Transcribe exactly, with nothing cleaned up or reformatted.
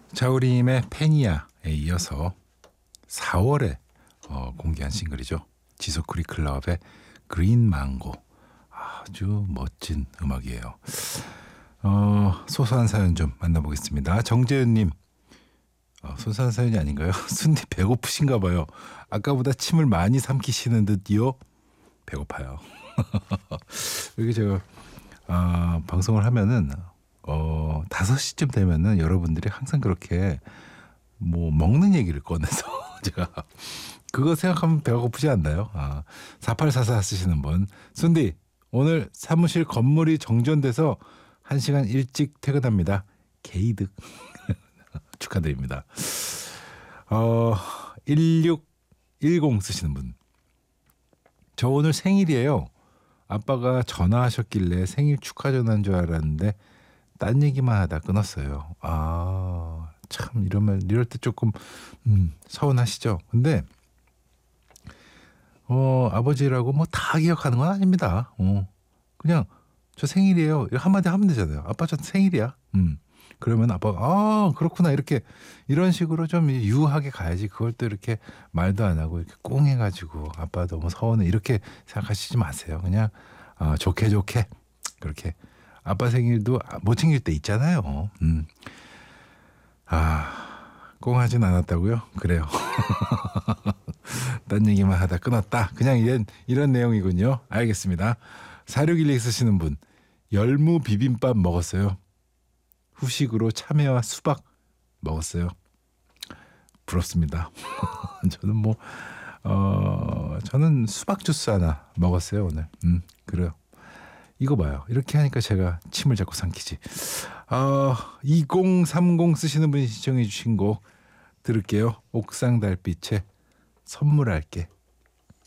자우림의 페니아에 이어서 사월에 어, 공개한 싱글이죠. 지소쿠리 클럽의 그린 망고. 아주 멋진 음악이에요. 어, 소소한 사연 좀 만나보겠습니다. 정재윤님, 어, 소소한 사연이 아닌가요? 순디 배고프신가 봐요. 아까보다 침을 많이 삼키시는 듯요. 배고파요. 여기 제가 어, 방송을 하면은 어, 다섯 시쯤 되면은 여러분들이 항상 그렇게 뭐 먹는 얘기를 꺼내서 제가 그거 생각하면 배가 고프지 않나요? 아, 사팔사사 쓰시는 분, 순디 오늘 사무실 건물이 정전돼서 한 시간 일찍 퇴근합니다. 개이득. 축하드립니다. 어, 일육일공 쓰시는 분, 저 오늘 생일이에요. 아빠가 전화하셨길래 생일 축하 전화인 줄 알았는데 딴 얘기만 하다 끊었어요. 아, 참 이러면 이럴 때 조금 음, 서운하시죠. 근데 어, 아버지라고 뭐 다 기억하는 건 아닙니다. 어, 그냥 저 생일이에요. 한마디 하면 되잖아요. 아빠 저 생일이야. 음. 그러면 아빠가 아 그렇구나 이렇게 이런 식으로 좀 유하게 가야지. 그걸 또 이렇게 말도 안 하고 이렇게 꽁 해가지고 아빠 너무 서운해 이렇게 생각하시지 마세요. 그냥 어, 좋게 좋게 그렇게 아빠 생일도 못 챙길 때 있잖아요. 음. 아, 꽁 하진 않았다고요? 그래요. 딴 얘기만 하다 끊었다. 그냥 이런, 이런 내용이군요. 알겠습니다. 사육일이 쓰시는 분, 열무 비빔밥 먹었어요. 후식으로 참외와 수박 먹었어요. 부럽습니다. 저는 뭐 어, 저는 수박 주스 하나 먹었어요 오늘. 음, 그래요. 이거 봐요. 이렇게 하니까 제가 침을 자꾸 삼키지. 어, 이공삼공 쓰시는 분이 시청해 주신 곡 들을게요. 옥상 달빛에 선물할게.